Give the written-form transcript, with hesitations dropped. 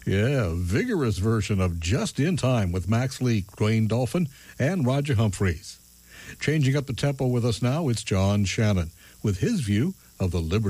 Yeah, a vigorous version of Just in Time with Max Lee, Dwayne Dolphin, and Roger Humphreys. Changing up the tempo with us now, it's John Shannon with his view of the Liberty